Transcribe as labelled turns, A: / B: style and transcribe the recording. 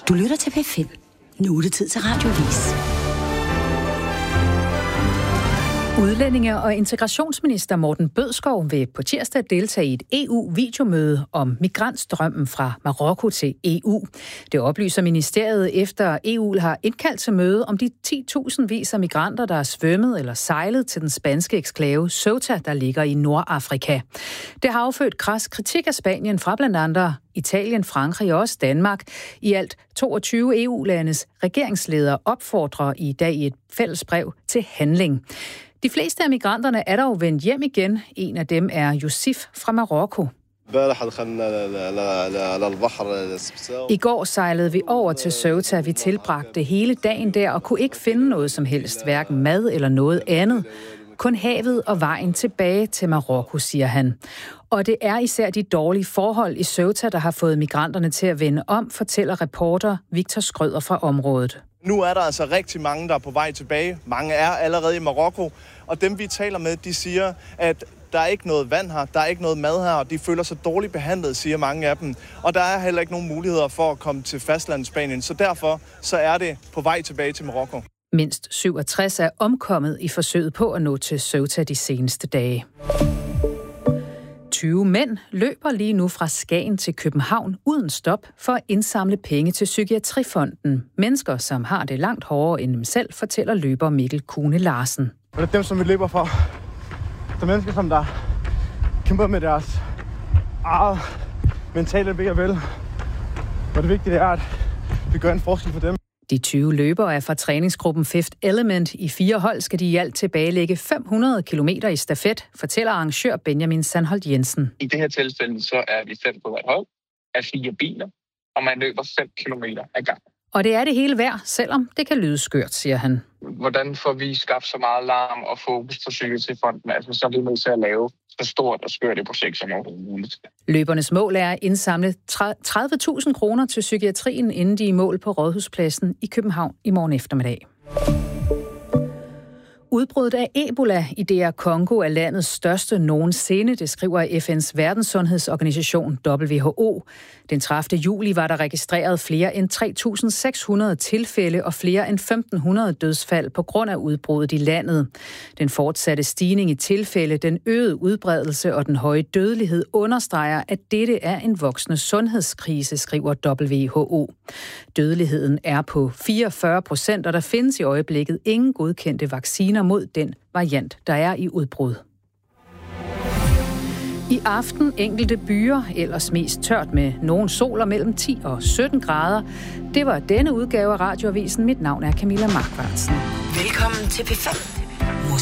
A: Du lytter til P5. Nu er det tid til Radioavis.
B: Udlændinge- og integrationsminister Morten Bødskov vil på tirsdag deltage i et EU-videomøde om migrantstrømmen fra Marokko til EU. Det oplyser ministeriet efter EU har indkaldt til møde om de 10.000 vis af migranter, der er svømmet eller sejlet til den spanske eksklave Ceuta, der ligger i Nordafrika. Det har affødt kras kritik af Spanien fra blandt andet Italien, Frankrig og også Danmark. I alt 22 EU-landes regeringsledere opfordrer i dag i et fælles brev til handling. De fleste af migranterne er dog vendt hjem igen. En af dem er Yusuf fra Marokko. I går sejlede vi over til Ceuta. Vi tilbragte hele dagen der og kunne ikke finde noget som helst, hverken mad eller noget andet. Kun havet og vejen tilbage til Marokko, siger han. Og det er især de dårlige forhold i Ceuta, der har fået migranterne til at vende om, fortæller reporter Victor Skrøder fra området.
C: Nu er der altså rigtig mange, der er på vej tilbage. Mange er allerede i Marokko, og dem vi taler med, de siger, at der er ikke noget vand her, der er ikke noget mad her, og de føler sig dårligt behandlet, siger mange af dem. Og der er heller ikke nogen muligheder for at komme til fastlandet Spanien, så derfor så er det på vej tilbage til Marokko.
B: Mindst 67 er omkommet i forsøget på at nå til Ceuta de seneste dage. 20 mænd løber lige nu fra Skagen til København uden stop for at indsamle penge til Psykiatrifonden. Mennesker, som har det langt hårdere end dem selv, fortæller løber Mikkel Kune Larsen.
D: Og det er dem, som vi løber for. Det er mennesker, som der kæmper med deres eget mentale ved og vel. Og det vigtige er, at vi gør en forskel for dem.
B: De 20 løbere er fra træningsgruppen Fifth Element. I 4 hold skal de i alt tilbagelægge 500 kilometer i stafet, fortæller arrangør Benjamin Sandholt Jensen.
E: I det her tilfælde så er vi 5 på hvert hold af 4 biler, og man løber 5 kilometer ad gang.
B: Og det er det hele værd, selvom det kan lyde skørt, siger han.
E: Hvordan får vi skabt så meget larm og fokus på Psykiatrifonden? Altså, så er vi nødt til at lave så stort og skørt et projekt som overhovedet muligt.
B: Løbernes mål er at indsamle 30.000 kroner til psykiatrien, inden de er i mål på Rådhuspladsen i København i morgen eftermiddag. Udbruddet af Ebola i DR Congo er landets største nogensinde, det skriver FN's verdenssundhedsorganisation WHO. Den 30. juli var der registreret flere end 3.600 tilfælde og flere end 1.500 dødsfald på grund af udbruddet i landet. Den fortsatte stigning i tilfælde, den øgede udbredelse og den høje dødelighed understreger, at dette er en voksende sundhedskrise, skriver WHO. Dødeligheden er på 44%, og der findes i øjeblikket ingen godkendte vacciner mod den variant, der er i udbrud. I aften enkelte byer, ellers mest tørt med nogen sol og mellem 10 og 17 grader. Det var denne udgave af Radioavisen. Mit navn er Camilla Markvartsen.
A: Velkommen til P5.